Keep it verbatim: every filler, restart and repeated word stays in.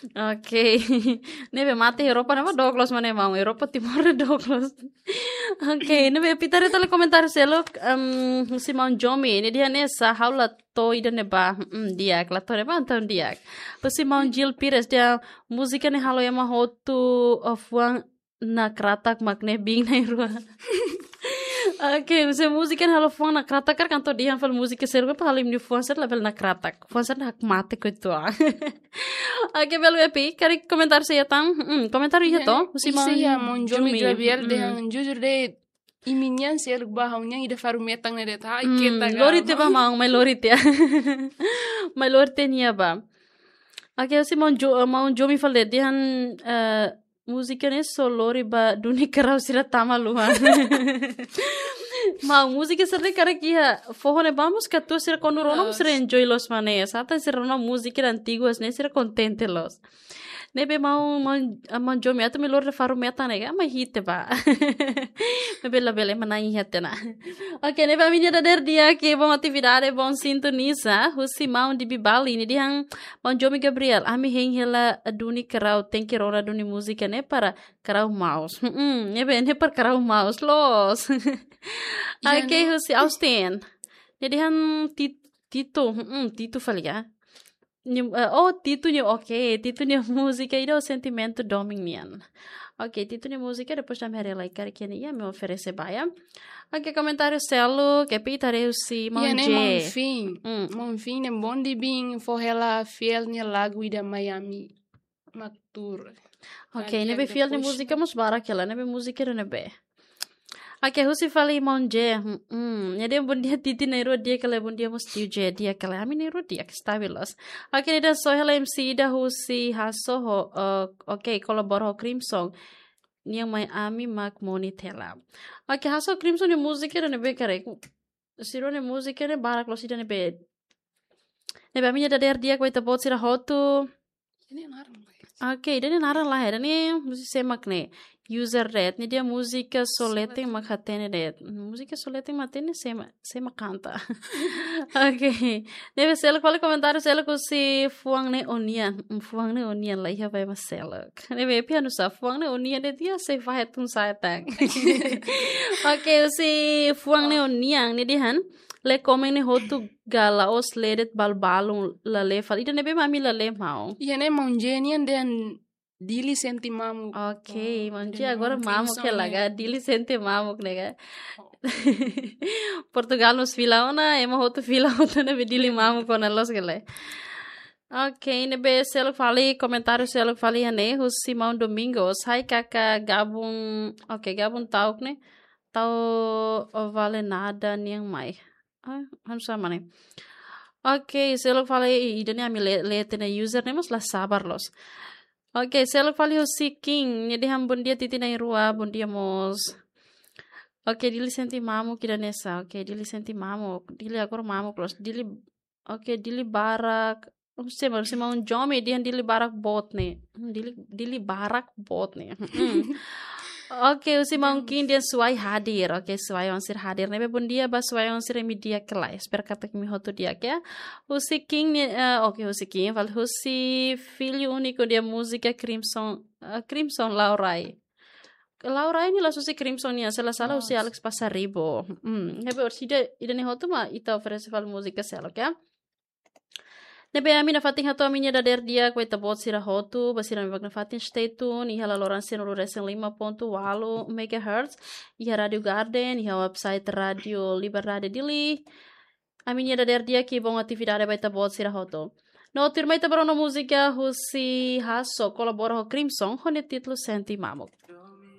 Oke, nebe mate Europa nama Douglas mana mau Europa Timor Douglas. Oke, nebe pitare tale komentar selo um, si mau jomi ini dia nessa haula to ida neba mm, dia la to neba anton dia. Si mau Gil Pires dia musika ne halo yama hotu of wang na kratak makne bing na irua. Oke, se música halo fon na kratak kar kanto dia fal música serve pa halim ni fon ser level na kratak. Fon ser hak mate ko itu. Oke, belo epi, kari komentar saya tang. Hmm, komentar iya to. Si mau ya mau jomi Gabriel de jujur de iminyan sel bahaunya ida faru metang na de ta kita. Lorit ba mau, mai lorit ya. Mai lorit niya ba. Oke, si mau jo mau jomi fal de dia música ne solori ba duni karau sira tama luhan. Mau música serre cara kia forrone vamos que tu ser con uno ser enjoy los manes hasta ser una música antiguas ne ser contente los nebe mau mau mau jo me atme lor faru meta nega ma hite ba me bela bela manai hatena. Oke, nebe aminha da der dia que bom atividade bom sintoniza husi mau di bibali ni diang mau jo me Gabriel ami hen hela duni karau tem que rora duni música ne para karau maus hum nebe ne para karau maus los. Oke, husi Austin. Jadi han Tito, hum Tito falia. Oh, Tito nya oke, Tito nya música e o sentimento dominian. Ok, Tito nya música depois da minha like que ia me oferecer baia. Ok, comentário celo, que pitare husi monje. Mon fim, mon fim é bom de bem forrela fiel nya lago da Miami. Matur. Ok, nebe fiel nya música mas barakela, nebe música nebe. Oke, husi fali monje. Hmm, jadi bun dia titi nero dia kala bun dia mesti je dia kala ami nero dia stabilos. Oke, dan sohela M C da husi haso ho. Oke, kolabor ho Crimson. Niang mai ami mak monitela. Oke, haso Crimson ni musika ne be kare. Siro ne musika ne barak lo sida ne be. Ne be ami da der dia ko ita bot sira hotu. Ini narang. Oke, dan narang lah ya. Dan musi semak ne. User red ni dia música solete makatene red música solete matene sema sema canta. Ok, deve ser qual comentário sela ko si fuang ne onian fuang ne onian lai ha vai masela deve piano sa fuang ne onian de dia se vai tun sa tang. Ok, si fuang ne onian ni dihan le komen ne hotu gala os ledet balbalung la le fal ida nebe mami la le mau ia ne mongenian den Dili senti mamuk. Ok, oh, manji agora mamuk que laga. Dili senti mamuk nega. Portugal nos fila ona, ema hotu fila outra nebe dili mamuk ona los gele. Ok, nebe selo fali comentário selo fali ane hus Simão Domingos. Hai kaka gabun. Ok, gabun tauk ne. Tau vale nada niang mai. Ah, han sama ne. Ok, selo fali idane ami lete na username os la sabar los. Ok, selo fali o seeking, jadi ham bun dia titi na irua, bun dia mos. Ok, dili senti mamu kira nessa. Ok, dili senti mamu, dili agora mamu close. Dili, ok, dili barak. Não sei, mas se mau jome dia dili barak bot ne. Dili dili barak bot ne. Ok, o Simão Kim dia suai hadir. Ok, suai onsir hadir. Nebe bun dia ba suai onsir media kelai. Espero kata kami hotu dia ya. O si Kim, uh, ok, o si Kim. Val o si filho único dia música Crimson, uh, Crimson Laurai. Laurai ni lah susi Crimson ya. Salah salah o si Alex Pasaribo. Hmm, nebe or si dia ida ni hotu ma ita oferece val música selo ya. Nebe ami na fatin hato aminha da der dia ko ita bot sira hotu basira mi na fatin stay tune iha la loransen loresen lima ponto oito megahertz iha Radio Garden iha website Radio Liberdade Dili aminha da der dia ki bom atividade ba ita bot sira hotu no tirma ita barono música husi haso colabora ho Crimson hone título Senti Mamuk.